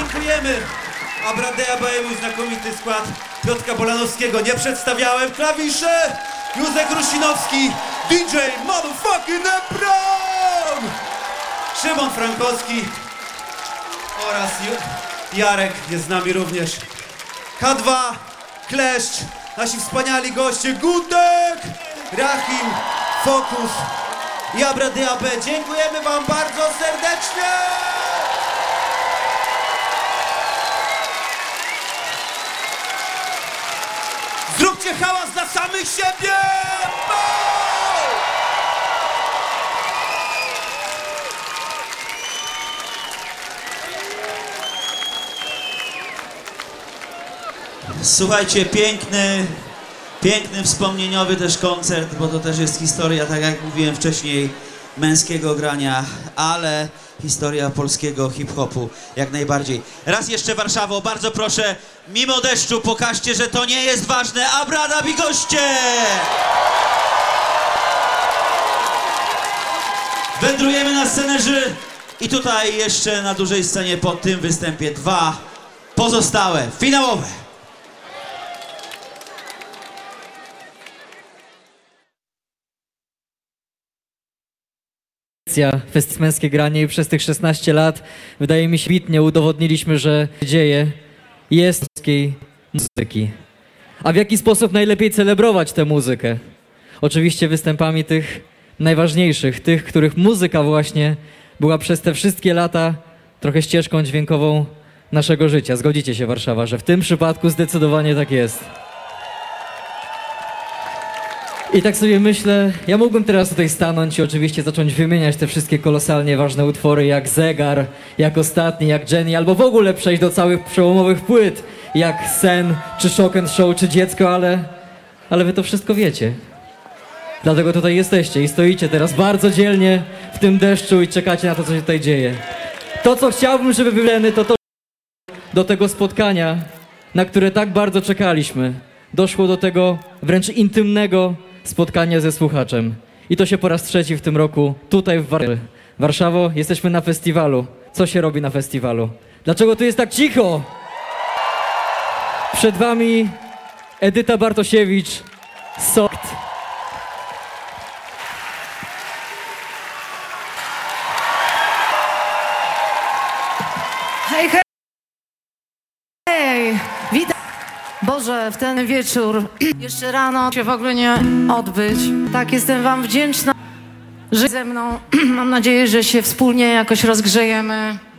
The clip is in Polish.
dziękujemy. Abradea Bejmu, znakomity skład Piotrka Bolanowskiego. Nie przedstawiałem. Klawisze Józef Rusinowski, DJ Motherfucking Ebron, Szymon Frankowski oraz Jarek jest z nami również. K2, Kleszcz, nasi wspaniali goście Gutek, Rahim, Fokus i Abradea B. Dziękujemy wam bardzo serdecznie! Zróbcie hałas dla samych siebie! Słuchajcie, piękny, wspomnieniowy też koncert, bo to też jest historia, tak jak mówiłem wcześniej, męskiego grania, ale historia polskiego hip-hopu jak najbardziej. Raz jeszcze Warszawo, bardzo proszę, mimo deszczu pokażcie, że to nie jest ważne. Abrada i goście! Wędrujemy na scenę Ży i tutaj jeszcze na dużej scenie po tym występie dwa pozostałe, finałowe. Festmenskie granie i przez tych 16 lat wydaje mi się bitnie udowodniliśmy, że dzieje jest polskiej muzyki. A w jaki sposób najlepiej celebrować tę muzykę? Oczywiście występami tych najważniejszych, tych, których muzyka właśnie była przez te wszystkie lata trochę ścieżką dźwiękową naszego życia. Zgodzicie się, Warszawa, że w tym przypadku zdecydowanie tak jest. I tak sobie myślę, ja mógłbym teraz tutaj stanąć i oczywiście zacząć wymieniać te wszystkie kolosalnie ważne utwory jak Zegar, jak Ostatni, jak Jenny, albo w ogóle przejść do całych przełomowych płyt, jak Sen, czy Shock and Show, czy Dziecko, ale wy to wszystko wiecie. Dlatego tutaj jesteście i stoicie teraz bardzo dzielnie w tym deszczu i czekacie na to, co się tutaj dzieje. To, co chciałbym, żeby wybrany, to do tego spotkania, na które tak bardzo czekaliśmy. Doszło do tego wręcz intymnego spotkania ze słuchaczem. I to się po raz trzeci w tym roku tutaj w Warszawo. Jesteśmy na festiwalu. Co się robi na festiwalu? Dlaczego tu jest tak cicho? Przed wami Edyta Bartosiewicz, Sokt. Hej, hej! Hej! Witam! Boże, w ten wieczór jeszcze rano się w ogóle nie odbyć. Tak, jestem wam wdzięczna, że ze mną. Mam nadzieję, że się wspólnie jakoś rozgrzejemy.